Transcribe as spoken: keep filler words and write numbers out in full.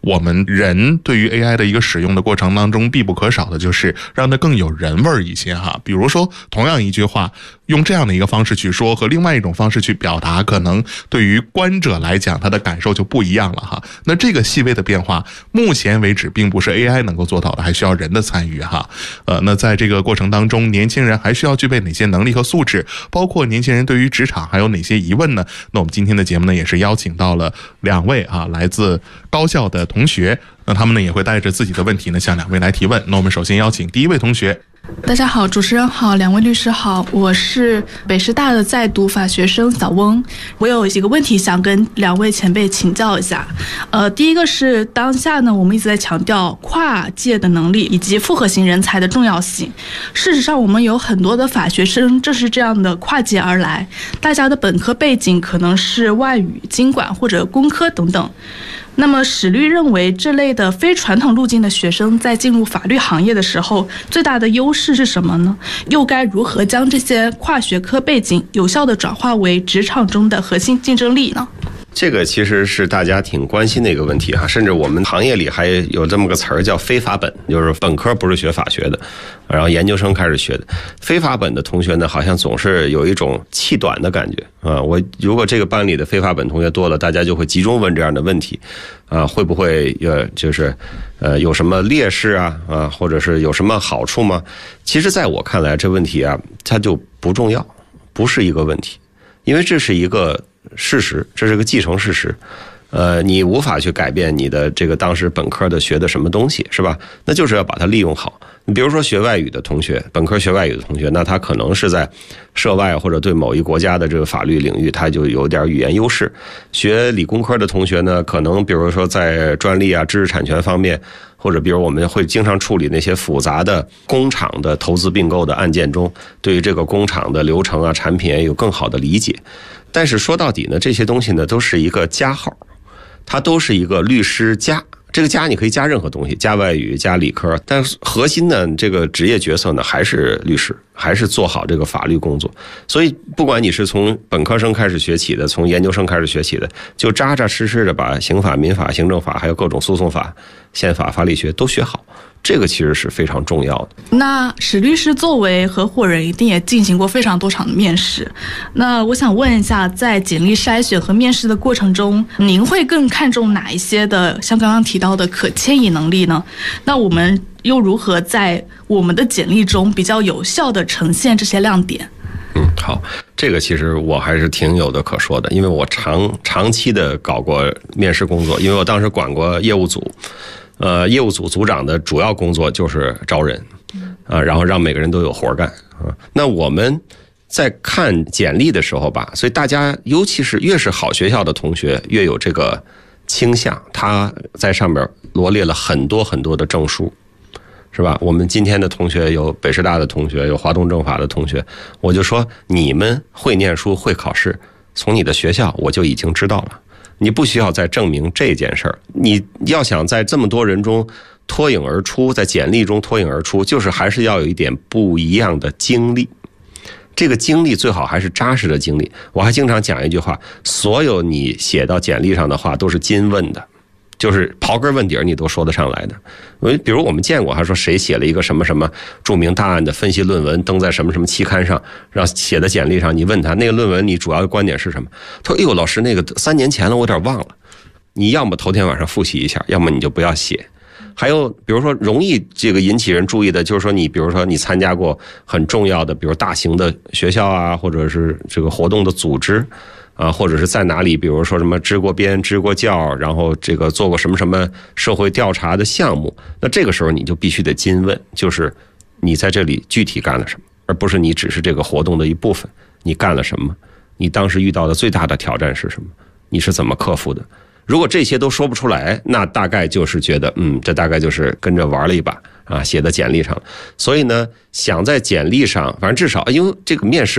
我们人对于 A I 的一个使用的过程当中必不可少的就是让它更有人味儿一些哈。比如说同样一句话用这样的一个方式去说和另外一种方式去表达，可能对于观者来讲他的感受就不一样了哈。那这个细微的变化目前为止并不是 A I 能够做到的，还需要人的参与哈。呃，那在这个过程当中，年轻人还需要具备哪些能力和素质，包括年轻人对于职场还有哪些疑问呢？那我们今天的节目呢也是邀请到了两位啊来自高校的同学，那他们呢也会带着自己的问题呢向两位来提问。那我们首先邀请第一位同学。 大家好，主持人好，两位律师好，我是北师大的在读法学生小翁。我有几个问题想跟两位前辈请教一下。呃，第一个是当下呢，我们一直在强调跨界的能力以及复合型人才的重要性。事实上，我们有很多的法学生正是这样的跨界而来，大家的本科背景可能是外语、经管或者工科等等。那么史律认为这类的非传统路径的学生在进入法律行业的时候，最大的优势是什么呢？又该如何将这些跨学科背景有效地转化为职场中的核心竞争力呢？ 这个其实是大家挺关心的一个问题哈，甚至我们行业里还有这么个词儿叫非法本，就是本科不是学法学的，然后研究生开始学的。非法本的同学呢，好像总是有一种气短的感觉啊。我如果这个班里的非法本同学多了，大家就会集中问这样的问题啊，会不会呃就是呃有什么劣势啊啊，或者是有什么好处吗？其实在我看来，这问题啊它就不重要，不是一个问题，因为这是一个事实，这是个既成事实，呃，你无法去改变你的这个当时本科的学的什么东西，是吧？那就是要把它利用好。你比如说学外语的同学，本科学外语的同学，那他可能是在涉外或者对某一国家的这个法律领域，他就有点语言优势。学理工科的同学呢，可能比如说在专利啊、知识产权方面，或者比如我们会经常处理那些复杂的工厂的投资并购的案件中，对于这个工厂的流程啊、产品有更好的理解。但是说到底呢，这些东西呢都是一个加号，它都是一个律师加。这个加你可以加任何东西，加外语、加理科，但是核心呢，这个职业角色呢还是律师，还是做好这个法律工作。所以不管你是从本科生开始学起的，从研究生开始学起的，就扎扎实实的把刑法、民法、行政法还有各种诉讼法、宪法、法理学都学好。这个其实是非常重要的。 那史律师作为合伙人，一定也进行过非常多场的面试。那我想问一下，在简历筛选和面试的过程中，您会更看重哪一些的，像刚刚提到的可迁移能力呢？那我们又如何在我们的简历中比较有效地呈现这些亮点？ 嗯，好，这个其实我还是挺有的可说的，因为我长长期的搞过面试工作，因为我当时管过业务组。呃，业务组组长的主要工作就是招人，啊，然后让每个人都有活干啊。那我们在看简历的时候吧，所以大家尤其是越是好学校的同学，越有这个倾向，他在上面罗列了很多很多的证书，是吧？我们今天的同学有北师大的同学，有华东政法的同学，我就说你们会念书会考试，从你的学校我就已经知道了。你不需要再证明这件事儿，你要想在这么多人中脱颖而出，在简历中脱颖而出，就是还是要有一点不一样的经历。这个经历最好还是扎实的经历。我还经常讲一句话，所有你写到简历上的话都是金问的，就是刨根问底儿你都说得上来的。比如我们见过，他说谁写了一个什么什么著名大案的分析论文，登在什么什么期刊上，让写的简历上，你问他那个论文你主要的观点是什么？他说：“哎呦，老师，那个三年前了，我有点忘了。”你要么头天晚上复习一下，要么你就不要写。还有比如说容易这个引起人注意的，就是说你比如说你参加过很重要的，比如大型的学校啊，或者是这个活动的组织。啊，或者是在哪里，比如说什么支过编、支过教，然后这个做过什么什么社会调查的项目，那这个时候你就必须得金问，就是你在这里具体干了什么，而不是你只是这个活动的一部分，你干了什么，你当时遇到的最大的挑战是什么，你是怎么克服的。如果这些都说不出来，那大概就是觉得嗯，这大概就是跟着玩了一把啊，写在简历上。所以呢，想在简历上，反正至少因为这个面试